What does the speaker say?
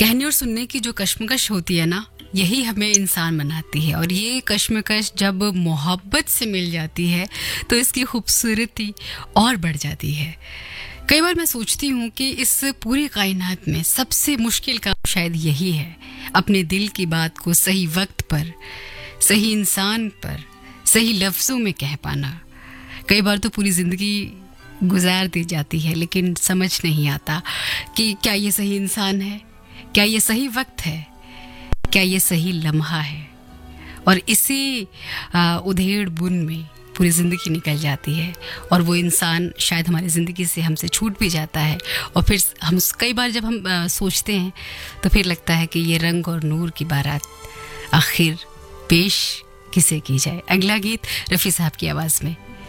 कहने और सुनने की जो कश्मकश होती है ना, यही हमें इंसान बनाती है। और ये कश्मकश जब मोहब्बत से मिल जाती है तो इसकी खूबसूरती और बढ़ जाती है। कई बार मैं सोचती हूँ कि इस पूरी कायनात में सबसे मुश्किल काम शायद यही है, अपने दिल की बात को सही वक्त पर, सही इंसान पर, सही लफ्ज़ों में कह पाना। कई बार तो पूरी ज़िंदगी गुजार दी जाती है, लेकिन समझ नहीं आता कि क्या ये सही इंसान है, क्या ये सही वक्त है, क्या ये सही लम्हा है। और इसी उधेड़ बुन में पूरी ज़िंदगी निकल जाती है और वो इंसान शायद हमारी ज़िंदगी से हमसे छूट भी जाता है। और फिर हम कई बार जब हम सोचते हैं तो फिर लगता है कि ये रंग और नूर की बारात आखिर पेश किसे की जाए। अगला गीत रफ़ी साहब की आवाज़ में